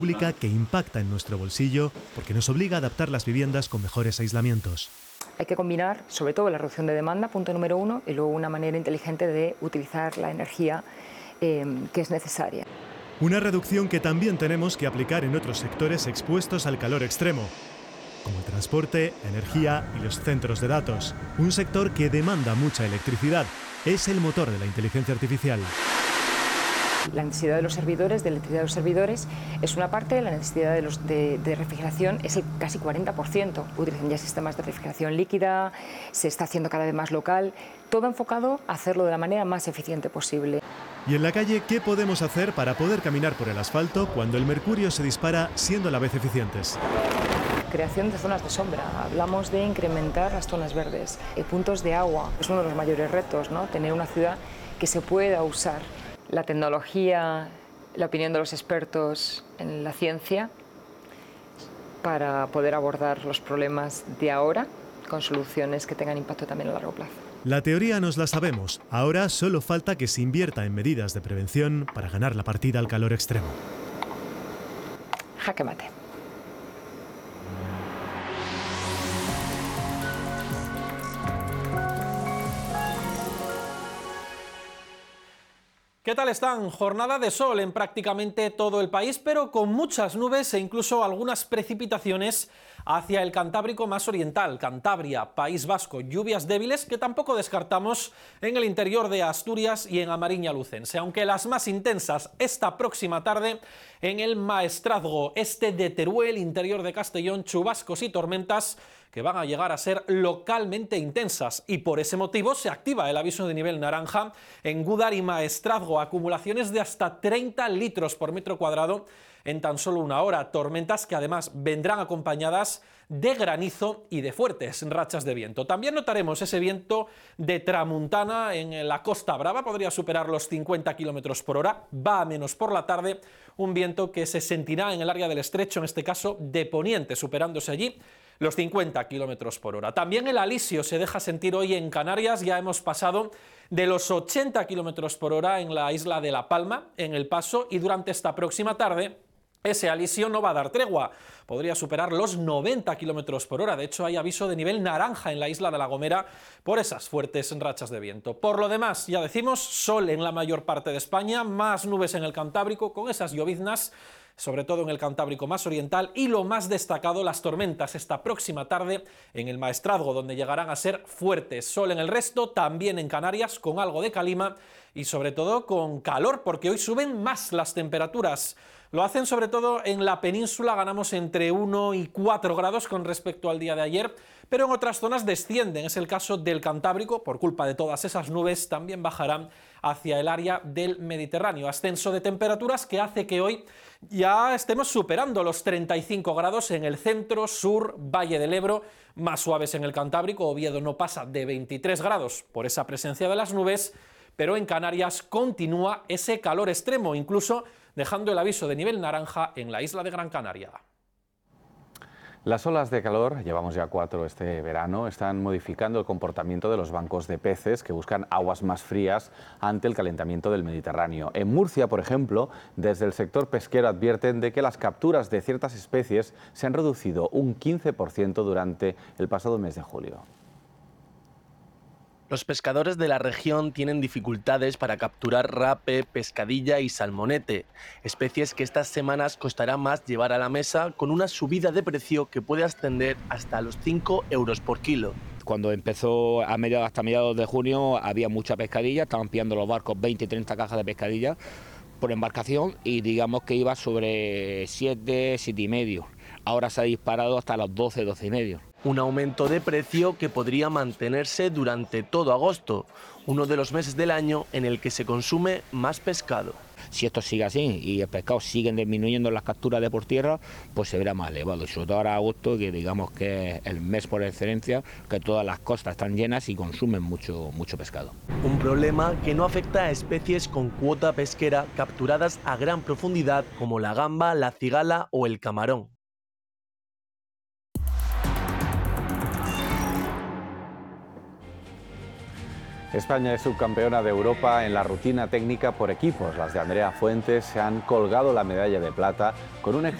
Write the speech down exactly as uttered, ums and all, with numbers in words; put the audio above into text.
pública que impacta en nuestro bolsillo porque nos obliga a adaptar las viviendas con mejores aislamientos. Hay que combinar, sobre todo, la reducción de demanda, punto número uno, y luego una manera inteligente de utilizar la energía eh, que es necesaria. Una reducción que también tenemos que aplicar en otros sectores expuestos al calor extremo, como el transporte, energía y los centros de datos. Un sector que demanda mucha electricidad. Es el motor de la inteligencia artificial. La necesidad de los servidores, de electricidad de los servidores, es una parte, la necesidad de, los, de, de refrigeración es el casi cuarenta por ciento. Utilizan ya sistemas de refrigeración líquida, se está haciendo cada vez más local, todo enfocado a hacerlo de la manera más eficiente posible. Y en la calle, ¿qué podemos hacer para poder caminar por el asfalto cuando el mercurio se dispara siendo a la vez eficientes? Creación de zonas de sombra, hablamos de incrementar las zonas verdes, eh, puntos de agua, es uno de los mayores retos, ¿no? Tener una ciudad que se pueda usar. La tecnología, la opinión de los expertos en la ciencia para poder abordar los problemas de ahora con soluciones que tengan impacto también a largo plazo. La teoría nos la sabemos, ahora solo falta que se invierta en medidas de prevención para ganar la partida al calor extremo. Jaque mate. ¿Qué tal están? Jornada de sol en prácticamente todo el país, pero con muchas nubes e incluso algunas precipitaciones hacia el Cantábrico más oriental, Cantabria, País Vasco, lluvias débiles que tampoco descartamos en el interior de Asturias y en A Mariña Lucense, aunque las más intensas esta próxima tarde en el Maestrazgo, este de Teruel, interior de Castellón, chubascos y tormentas que van a llegar a ser localmente intensas, y por ese motivo se activa el aviso de nivel naranja en Gúdar y Maestrazgo, acumulaciones de hasta treinta litros por metro cuadrado en tan solo una hora, tormentas que además vendrán acompañadas de granizo y de fuertes rachas de viento. También notaremos ese viento de tramuntana en la Costa Brava, podría superar los cincuenta kilómetros por hora, va a menos por la tarde, un viento que se sentirá en el área del estrecho, en este caso de poniente, superándose allí los cincuenta kilómetros por hora. También el alisio se deja sentir hoy en Canarias, ya hemos pasado de los ochenta kilómetros por hora en la isla de La Palma, en El Paso, y durante esta próxima tarde ese alisio no va a dar tregua, podría superar los noventa kilómetros por hora, de hecho hay aviso de nivel naranja en la isla de La Gomera por esas fuertes rachas de viento. Por lo demás, ya decimos, sol en la mayor parte de España, más nubes en el Cantábrico con esas lloviznas, sobre todo en el Cantábrico más oriental, y lo más destacado, las tormentas esta próxima tarde en el Maestrazgo, donde llegarán a ser fuertes. Sol en el resto, también en Canarias, con algo de calima y sobre todo con calor, porque hoy suben más las temperaturas. Lo hacen sobre todo en la península, ganamos entre uno y cuatro grados con respecto al día de ayer, pero en otras zonas descienden, es el caso del Cantábrico, por culpa de todas esas nubes también bajarán hacia el área del Mediterráneo. Ascenso de temperaturas que hace que hoy ya estemos superando los treinta y cinco grados en el centro, sur, Valle del Ebro, más suaves en el Cantábrico. Oviedo no pasa de veintitrés grados por esa presencia de las nubes, pero en Canarias continúa ese calor extremo, incluso dejando el aviso de nivel naranja en la isla de Gran Canaria. Las olas de calor, llevamos ya cuatro este verano, están modificando el comportamiento de los bancos de peces que buscan aguas más frías ante el calentamiento del Mediterráneo. En Murcia, por ejemplo, desde el sector pesquero advierten de que las capturas de ciertas especies se han reducido un quince por ciento durante el pasado mes de julio. Los pescadores de la región tienen dificultades para capturar rape, pescadilla y salmonete, especies que estas semanas costará más llevar a la mesa con una subida de precio que puede ascender hasta los cinco euros por kilo. Cuando empezó a mediados, hasta mediados de junio había mucha pescadilla, estaban pillando los barcos veinte y treinta cajas de pescadilla por embarcación y digamos que iba sobre siete, siete y medio. Ahora se ha disparado hasta los doce, doce y medio. Un aumento de precio que podría mantenerse durante todo agosto, uno de los meses del año en el que se consume más pescado. Si esto sigue así y el pescado siguen disminuyendo las capturas de por tierra, pues se verá más elevado. Y sobre todo ahora agosto, que digamos que es el mes por excelencia, que todas las costas están llenas y consumen mucho, mucho pescado. Un problema que no afecta a especies con cuota pesquera capturadas a gran profundidad como la gamba, la cigala o el camarón. España es subcampeona de Europa en la rutina técnica por equipos. Las de Andrea Fuentes se han colgado la medalla de plata con un